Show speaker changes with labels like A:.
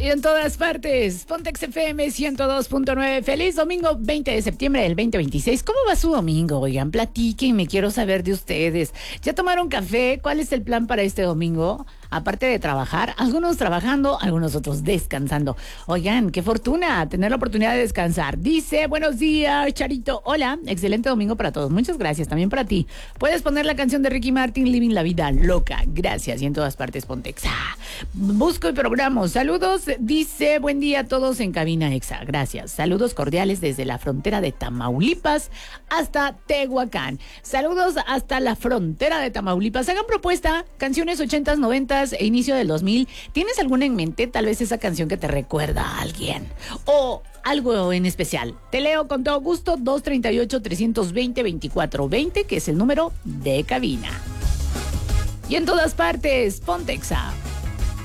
A: Y en todas partes, Pontex FM 102.9. Feliz domingo 20 de septiembre del 2026. ¿Cómo va su domingo? Oigan, platíquenme, quiero saber de ustedes. ¿Ya tomaron café? ¿Cuál es el plan para este domingo? Aparte de trabajar, algunos trabajando, algunos otros descansando. Oigan, qué fortuna tener la oportunidad de descansar. Dice, buenos días, Charito. Hola, excelente domingo para todos. Muchas gracias, también para ti. Puedes poner la canción de Ricky Martin, Living la Vida Loca. Gracias, y en todas partes, Pontex. Busco y programo. Saludos, dice, buen día a todos en cabina Exa. Gracias. Saludos cordiales desde la frontera de Tamaulipas hasta Tehuacán. Saludos hasta la frontera de Tamaulipas. Hagan propuesta, canciones 80s, 90s e inicio del 2000. ¿Tienes alguna en mente? Tal vez esa canción que te recuerda a alguien o algo en especial. Te leo con todo gusto. 238-320-2420, que es el número de cabina. Y en todas partes, Pontexa.